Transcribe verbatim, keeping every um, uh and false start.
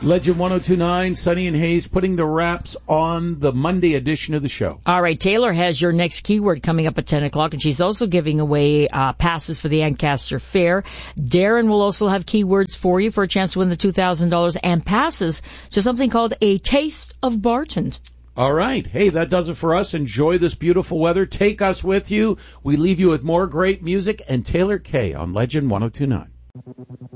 Legend one oh two point nine, Sunny and Hayes putting the wraps on the Monday edition of the show. All right, Taylor has your next keyword coming up at ten o'clock, and she's also giving away uh, passes for the Ancaster Fair. Darren will also have keywords for you for a chance to win the two thousand dollars and passes to something called A Taste of Barton. All right. Hey, that does it for us. Enjoy this beautiful weather. Take us with you. We leave you with more great music and Taylor Kay on Legend one oh two point nine.